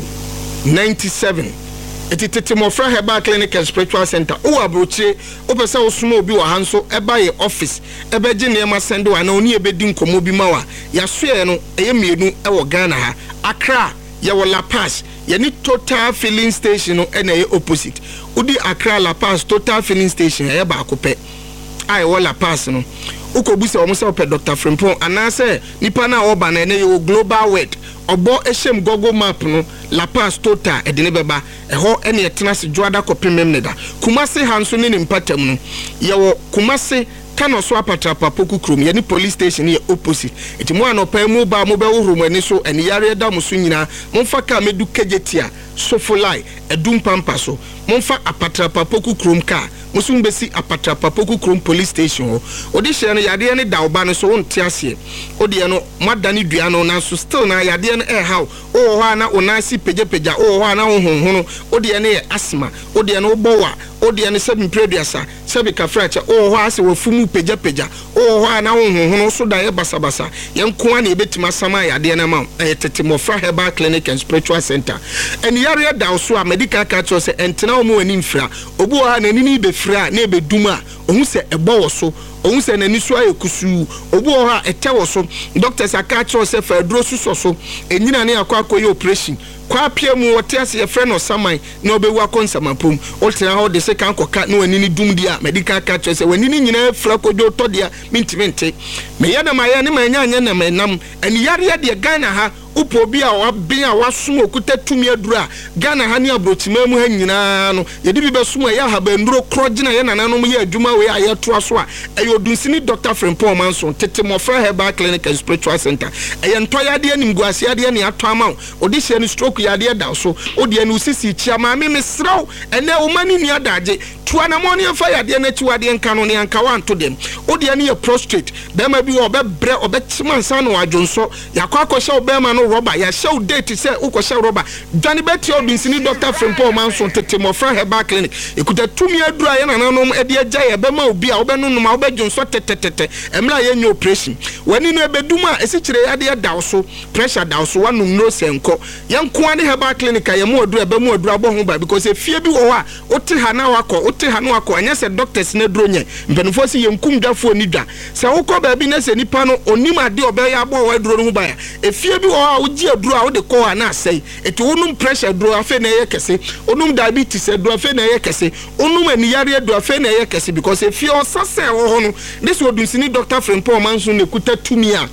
97 etitete Mofra Herbal Clinic and Spiritual Center o abrochire o pese o sumo obi wa hanso eba ye office ebe je ne ma send wa na oni ebedi nkomo bi ma wa ya soe no eye mienu e wo Ghana ha Accra ye wo La Paz ye ni Total Filling Station no e na ye opposite udi Accra La Paz Total Filling Station e ba akopɛ ai wo La Paz no ukobusa omo se opɛ Dr. Frimpong anase nipa na oba na ne yo Global World obo eshem Google Map no La Paz Total edine beba eho ene etena se Joada kopemem ne da Kumasi hanso ne mpatam no ye wo Kumasi kano so apatrapa poku krom ye ni police station ye opposite eti mo anopa mu ba mo be wohoro ani so ene yare da mo so nyina momfa ka medu kejetia Sofolai edum pampa so momfa apatrapa poku krom ka musum besi apatrapa poku krom police station odi hye no yade ne da oba no so wonte ase odi no madani dua no na so still na yade ne how o ho na onasi pejepeja o ho na honhono odi ne asthma odi ne obowa odi ne sebi preduasa sebi kafracha o ho ase wafumu pejepeja o ho na honhono so da ye basabasa yenko na ebetima sama yade ne ma tete Mofra Herbal Clinic and Spiritual Center eni yare da so a medical catcher say entena o mu ani mfra obu ha na nini be fra na ebe duma ohun se ebo wo so ohun se nani so ayekusu obu ha ete wo so doctors aka catcher say fa duro suso so enyina ne akwa operation kwa pia mu wote ase ye friend no saman na obewu akonsamapom oltena ho de se kan koka na wani ni dum dia medical catcher say wani ni nyina fra kojo to dia mintimente me ya na ma ya ne ma nya anya na menam eni yare de Ghana ha upo bi a wabin a wasum okuta tumi adura Ghana ha ne abrochima mu ha nyina no ye di bi besum ya ha banduro krogina ye nananom ye adwuma we a ye to aso a eyo dunsini Dr. Frimpong Manson tete Mofra Herbal Clinic and Spiritual Center eye ntoyade animguase ade ne ato ama odi hye ni stroke yade da so odi anu sisi chia ma me mesraw ene o mani ni adaje tuana moni fa yade na chiwade nka no ne anka wanto dem odi ane ye prostrate be ma bi obebre obechima nsa no adwonso yakwa akosha obema no rubber ya show date say ukosha rubber dani beti obinsini Dr. Frimpong Manson tete Mofra Herbal Clinic ekuta tumi adura ye nananom ede agya ye be ma obi a obenunum a obedwonso tetetete emla ye nyo operation wani no ebeduma esichire yade da so pressure da so wanum no senko yenko ane Herbal Clinic ye mo adura be mo adura bo ho ba because efie bi wo ha ote ha na wakọ ote ha no wakọ anya se doctors na duro nye mpenfo si yenkum dwafo ni dwa se wokọ ba bi na se nipa no onim ade obe ya bo wa duro no ho ba ya efie bi wo uji aduru a wode ko ana asai eti wonum pressure duru afa na ye kese onum diabetes duru afa na ye kese onum aniyare duru afa na ye kese because if you sase wo ho no this wodunsini Dr. Frimpong Manson ne kuta tumi a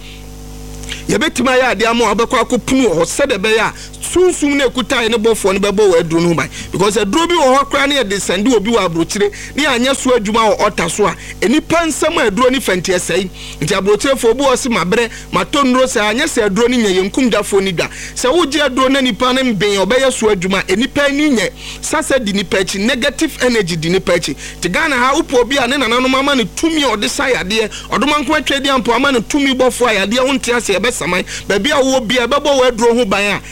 yebetima ya ade amo abekwa akopunu ho sede be ya sunsum na ekuta ne bofo ne bebo wa aduru no ban because aduru bi wo ho kra na de sende obi wa abrochire ne anya so adwuma wo otaso a enipa nsam aduru ni fanti esai nti abrochire fo obi wo se mabre matonro se anya se aduru ni nya yenkum dafo ni da se wo je aduru na nipa ne mben obeye so adwuma enipa ni nye sase di nipa chi negative energy di nipa chi ti Ghana ha upo obi a ne nananom ama ne tumi odisa yade odomanko atwedi ampo ama ne tumi bofo yade wonte ase ebe saman ba bia wo bia bebo wa aduru ho ban a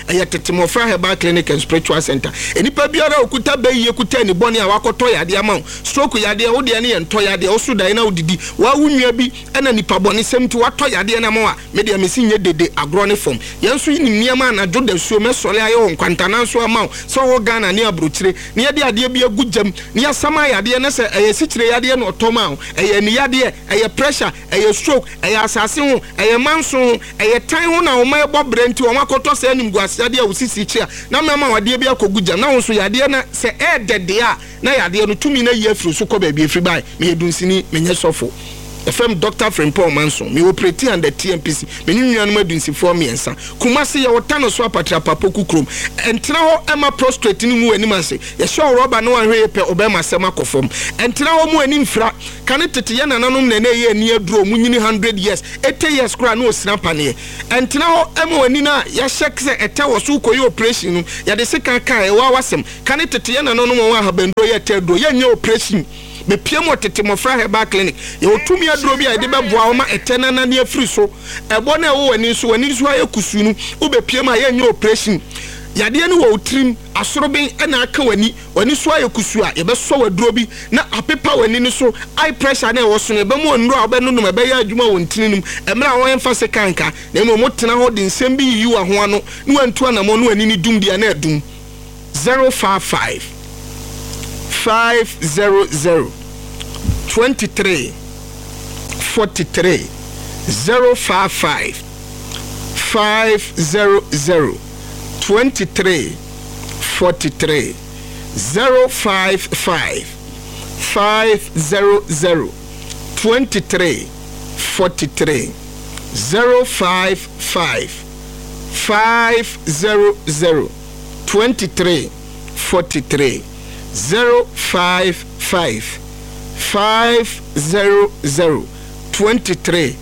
Tetemofra Herbal Clinic and Spiritual Center. Enipa biara okuta bayi ekuta ni boni a wakoto yade ama stroke yade wo de ne ento yade osu dan na odidi wa wunua bi ena nipa boni semti wato yade na mo a me de amesi nye dede agro ne form yenso yi niam na jo da suo me sole aye won kwantana so ama so wo Ghana ne abrochire ne yade ade bi agujam ne asama yade na se eye sikire yade na otoma eye ni yade eye pressure eye stroke eye asase ho eye manso eye tan ho na wo ma ebo brenti wo makoto se anim guasade a wosisi chia na mama wade bi akogujam na wo so yade na se dede a na yade no tumi na yefru so ko ba bi efri bai me edunsini menye sofo FM Dr. Frimpong Manson me operate under TMPC me nuanu madunsi for me ensa kumase ye wotano so apatra papoku krom entra ho ema prostrate ni mu anim ase ye show rubber no anhwe pe obema sema kofom entra ho mu anim fra kane tete ye nananom na ye ani aduro mu nyini 100 years 80 years kra na osina pane entra ho ema ani na ya shek se ete wo so koyi operation no ya de seka kan e wa wasem kane tete ye nananom wa habendo ye tedro ye nya operation be piemo Tetemofra Herbal Clinic ye otumi aduro bi a de beboa wo ma etena na ne afiri so ebo na wo wani so aye kusunu wo be piemo a ye nya operation yade ne wo utrim asoroben na aka wani so aye kusu a ye be so waduro bi na apepa wani ne so high pressure na wo so ne be mo ndro a be no be ya adwuma wo ntininum emra wo yemfa se kanka na mo tena ho de nsem bi yi wa ho ano ne wantu anamo no ani ni dum dia na adum 055 500 23 43 055 500 23 43 055 500 23 43 055 500 23 43 055 500 23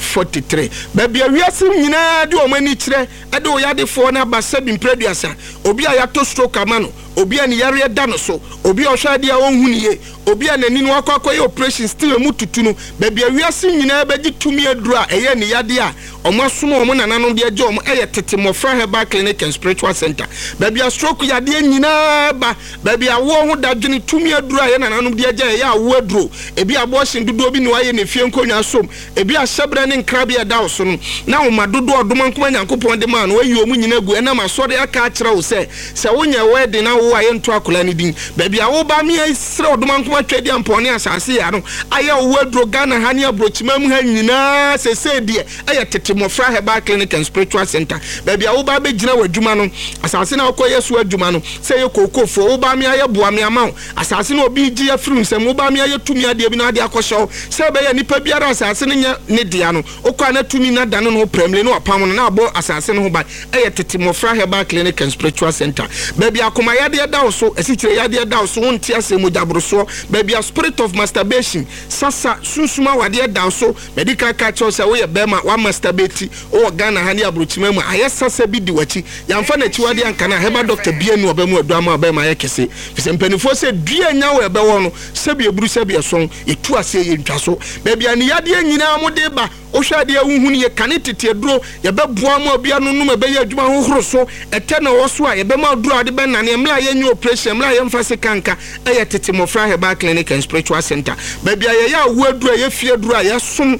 43 baby awiase nyina de o mani kire ade o yade fo na basa bi mpreduasa obi a yato stroke amano obi a ne yare da no so obi o hwade a onhuniye obi a nani no akwakoye operation still mu tutu no baby awiase nyina be gitumi aduru a eye ne yade a omasomo omo nananom de age omo eye Tetemofra Herbal Clinic and Spiritual Center baby a stroke yade nyina ba baby a wo ho dadwene tumi aduru a ye nananom de age eye a wo aduru ebi abortion dodo bi ne waye ne fie nkonwa som ebi a shebre ne nkrabia da so no na wo madodo odoma nkoma nyankopon de ma no wayi omu nyina gu ena masore aka akira wo se wonya wedding na wo aye nto akola ni din baby a wo ba mi isre odoma nkoma twedi ampone asase ya no aye wo aduru Ghana ha ne abrochima mu ha nyina se de aye Tetemofra Herbal Clinic and Spiritual Center baby a wo ba be gina wadwuma no asase na wo yesu adwuma no se ye kokofo wo ba mi aye boa mi ama asase na obi gi afiri nsem wo ba mi aye tumi ade bi na ade akosho se be ye nipa biara asase ne dia no okwa na tumi na dano no premle no apam no na abo asase no ho ba eye Tetemofra Herbal Clinic and Spiritual Center baby akoma yade da so esikire yade da so wonti asemu jabroso baby a spirit of masturbation sasa susuma wade da so medical culture say we bema wa masturbate o Ghana ha ne abrochima mu ayesasa bi di wachi yamfa na chiwade anka na Herbal Doctor bienu obemu aduama obema yekese fisempanifo se dua nya we be wono sebi eburu sebi eson etu ase ye ntwaso baby ani yade nyina mo de ba ohwade ahunhunu ye kane tete duro ye beboa ma obia no no be ye adwuma hohoro so ete na wo so a ye be ma duro ade be nane mla ye nyu operation mla ye mfa se kanka eye Tetemofra Herbal Clinic and Spiritual Center baby ye ya wo aduro ye fie duro ye som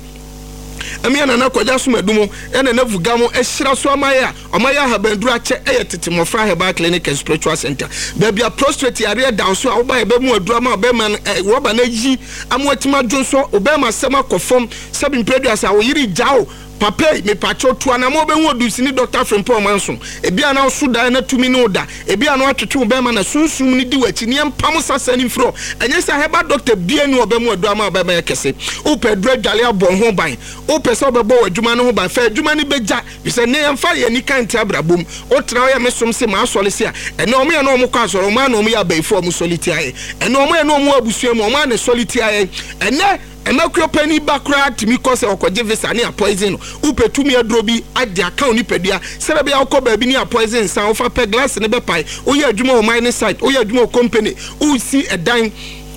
Amiana na kwaja sumadumo ene na vugamo ehira so amaya habandura che eye Tetemofra Herbal Clinic and Spiritual Center baby a prostrate area down so oba ebe mu adura ma oba man roba na yi amwatima dwonso oba ma sema kofom sabin preduas a wo yiri jao papa me pacho to na mo be hu odusini Dr. Frimpong Manson ebia na so da na tumi no da ebia na atwetwe be ma na sunsum ni di wachi ne empam sasani fro enye sa Herbal Doctor bia ni obemu adu ama obema yakese o pedro dwale abon ho ban o pese obebo wadwuma no ho ban fa adwuma ni beja bi se ne emfa ye ni kan ti abrabom o tra ya mesom se ma asole se a ene omo ye no omo kwa asoro ma na omo ya baifo omo soliti aye ene omo ye no omo abusua mu omo na soliti aye ene emakro pani bakra timi kose okoje visa ni a poison upetumi adrobi ade account ni pedua sebe bia okoba bi ni a poison san ofa pe glass ne be pai oye adwuma o mine site oye adwuma o company o si edan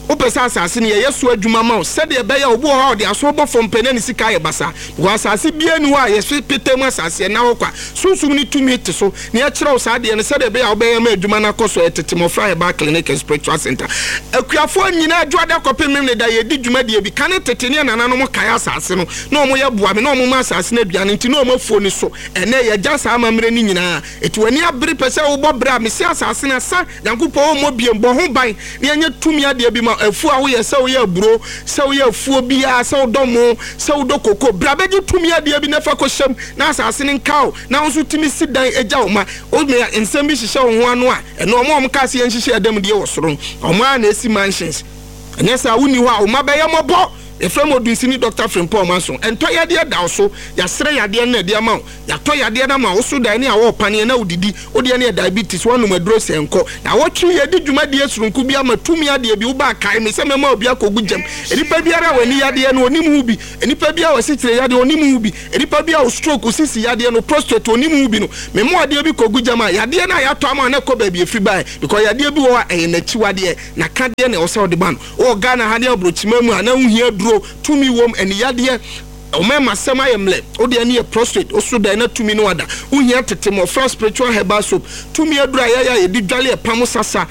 opesa asase ne ye so adwuma ma se de be ya obo ha de aso bo fom penani sika ye basa wo asase bia ni wa ye so petem asase na wo kwa sunsum ni tumi te so ne ya kire wo sa de ne se de be ya obe ya ma adwuma na koso etetemo fra ba clinic and spiritual center akuafo nyina adwada kopem ne da ye di dwuma de bi kan tete ne nananom mo kaya asase no na omo ye boa me na omo ma asase na aduane nti na omo fuo ni so ene ye gya sa amamre ni nyina eti wani abere pese wo bo bra me si asase na sa yankopo omo biem bo ho ban ne anya tumi ade bi ma afu a wo ye se wo ye buro se wo ye afuo bia se wo domo se wo do koko bra be tumi ade bi na fa ko hyem na asase ne nkaw na wo so timi sidan egya wo ma o me ensem bi hihye wo ho ano a ene omo ka se yenhihye adam de wo soro omo a na esi mansions anya sa woni ho a o ma be ye mobo efrem odunsini Dr. Frimpong Manson ento yade da so ya sere yade na de ama ya to yade na ma wo so dan ne a wo pane na odidi odi ne diabetes wonu maduro senko na wo tru yade dwumade asurunku bia ma tumi ade bi wo ba kai me se mema obi akogu jam enipa biara wani yade no onim hu bi enipa bia wo sikire yade onim hu bi enipa bia wo stroke sisi yade no prostate onim hu bi no memo ade bi kogu jam a yade na ya to ama na ko ba bi efri bai because yade bi wo a na chiwade na kade ne wo se odi ban o Ghana hade abrochima mu ana hu tumi wom eni yade omema sema yemle odi ani prostate oso da na tumi no ada uhia tetemo first spiritual herbal soap tumi adura ya ye di dwale pam sasa